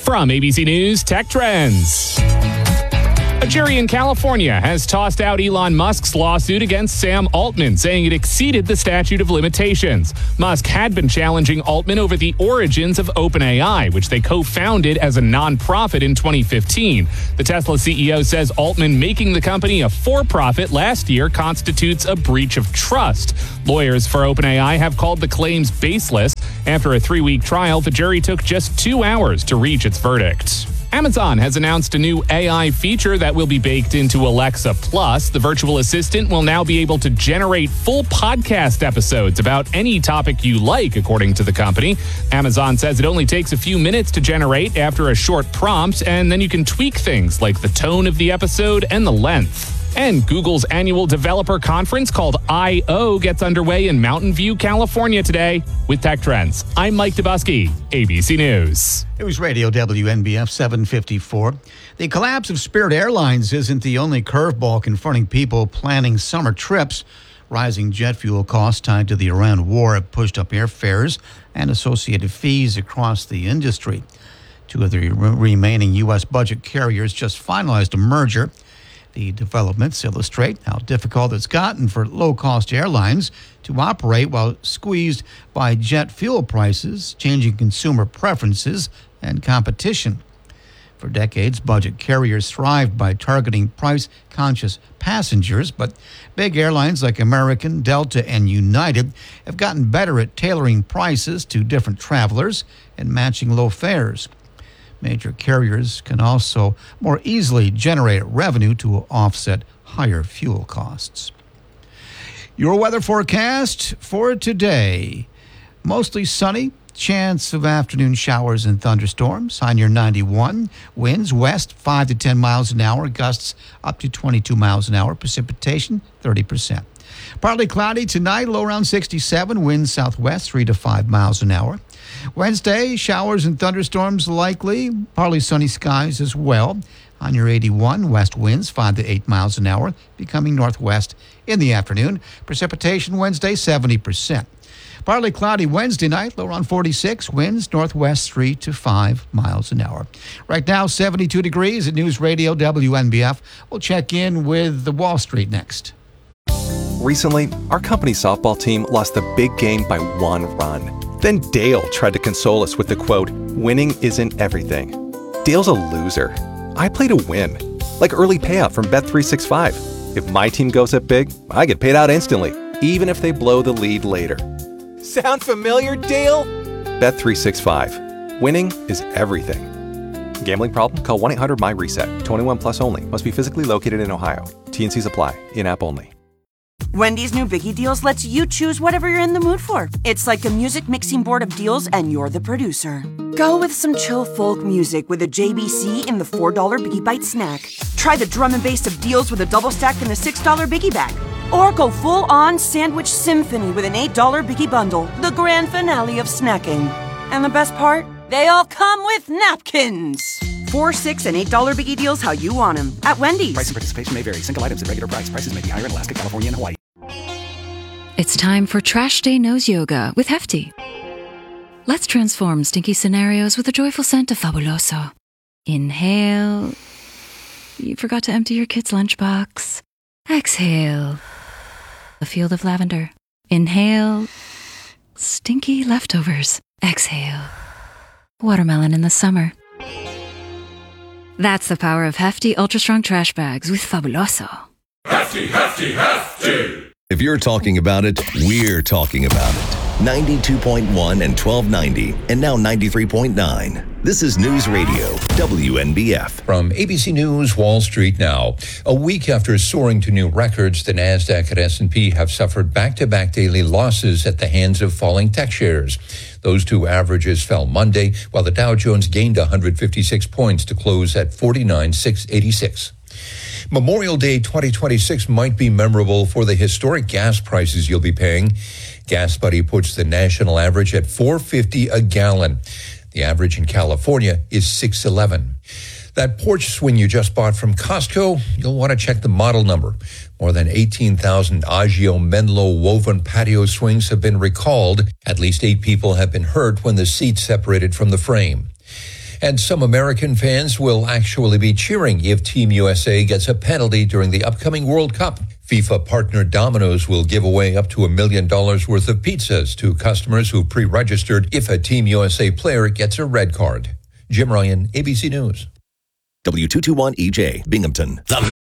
From ABC News Tech Trends. A jury in California has tossed out Elon Musk's lawsuit against Sam Altman, saying it exceeded the statute of limitations. Musk had been challenging Altman over the origins of OpenAI, which they co-founded as a nonprofit in 2015. The Tesla CEO says Altman making the company a for-profit last year constitutes a breach of trust. Lawyers for OpenAI have called the claims baseless. After a 3-week trial, the jury took just 2 hours to reach its verdict. Amazon has announced a new AI feature that will be baked into Alexa Plus. The virtual assistant will now be able to generate full podcast episodes about any topic you like, according to the company. Amazon says it only takes a few minutes to generate after a short prompt, and then you can tweak things like the tone of the episode and the length. And Google's annual developer conference called I/O gets underway in Mountain View, California today. With Tech Trends, I'm Mike Dubusky, ABC News. News Radio WNBF 754. The collapse of Spirit Airlines isn't the only curveball confronting people planning summer trips. Rising jet fuel costs tied to the Iran war have pushed up airfares and associated fees across the industry. 2 of the remaining U.S. budget carriers just finalized a merger. The developments illustrate how difficult it's gotten for low-cost airlines to operate while squeezed by jet fuel prices, changing consumer preferences, and competition. For decades, budget carriers thrived by targeting price-conscious passengers, but big airlines like American, Delta, and United have gotten better at tailoring prices to different travelers and matching low fares. Major carriers can also more easily generate revenue to offset higher fuel costs. Your weather forecast for today. Mostly sunny. Chance of afternoon showers and thunderstorms. High near 91. Winds west 5 to 10 miles an hour. Gusts up to 22 miles an hour. Precipitation 30%. Partly cloudy tonight. Low around 67. Winds southwest 3 to 5 miles an hour. Wednesday, showers and thunderstorms likely. Partly sunny skies as well. On your 81, west winds 5 to 8 miles an hour, becoming northwest in the afternoon. Precipitation Wednesday, 70%. Partly cloudy Wednesday night, low around 46. Winds northwest 3 to 5 miles an hour. Right now, 72 degrees at News Radio WNBF. We'll check in with the Wall Street next. Recently, our company's softball team lost the big game by 1 run. Then Dale tried to console us with the quote, "Winning isn't everything." Dale's a loser. I play to win, like early payout from Bet365. If my team goes up big, I get paid out instantly, even if they blow the lead later. Sound familiar, Dale? Bet365. Winning is everything. Gambling problem? Call 1-800-MY-RESET. 21 plus only. Must be physically located in Ohio. T&Cs apply. In-app only. Wendy's new Biggie Deals lets you choose whatever you're in the mood for. It's like a music mixing board of deals, and you're the producer. Go with some chill folk music with a JBC in the $4 Biggie Bite snack. Try the drum and bass of deals with a double stack in the $6 Biggie Bag. Or go full-on sandwich symphony with an $8 Biggie Bundle, the grand finale of snacking. And the best part? They all come with napkins. $4, $6, and $8 Biggie Deals how you want them at Wendy's. Price and participation may vary. Single items at regular price. Prices may be higher in Alaska, California, and Hawaii. It's time for Trash Day Nose Yoga with Hefty. Let's transform stinky scenarios with a joyful scent of Fabuloso. Inhale. You forgot to empty your kid's lunchbox. Exhale. A field of lavender. Inhale. Stinky leftovers. Exhale. Watermelon in the summer. That's the power of Hefty Ultra Strong Trash Bags with Fabuloso. Hefty, Hefty, Hefty! If you're talking about it, we're talking about it. 92.1 and 1290, and now 93.9. This is News Radio, WNBF. From ABC News, Wall Street Now. A week after soaring to new records, the NASDAQ and S&P have suffered back-to-back daily losses at the hands of falling tech shares. Those two averages fell Monday, while the Dow Jones gained 156 points to close at 49,686. Memorial Day 2026 might be memorable for the historic gas prices you'll be paying. GasBuddy puts the national average at $4.50 a gallon. The average in California is $6.11. That porch swing you just bought from Costco, you'll want to check the model number. More than 18,000 Agio Menlo woven patio swings have been recalled. At least 8 people have been hurt when the seats separated from the frame. And some American fans will actually be cheering if Team USA gets a penalty during the upcoming World Cup. FIFA partner Domino's will give away up to $1 million worth of pizzas to customers who pre-registered if a Team USA player gets a red card. Jim Ryan, ABC News. W221EJ, Binghamton.